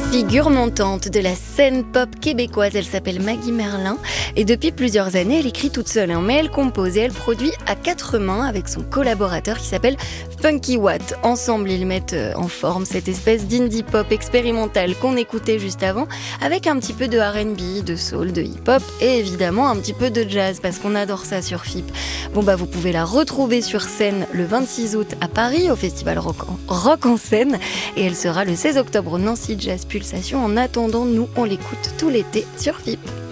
Figure montante de la scène pop québécoise, elle s'appelle Maggie Merlin et depuis plusieurs années elle écrit toute seule, mais elle compose et elle produit à quatre mains avec son collaborateur qui s'appelle Funky Watt. Ensemble ils mettent en forme cette espèce d'indie pop expérimental qu'on écoutait juste avant, avec un petit peu de R&B, de soul, de hip-hop et évidemment un petit peu de jazz parce qu'on adore ça sur FIP. Vous pouvez la retrouver sur scène le 26 août à Paris au festival Rock en scène et elle sera le 16 octobre au Nancy Jazz Pulsation. En attendant, nous on l'écoute tout l'été sur FIP.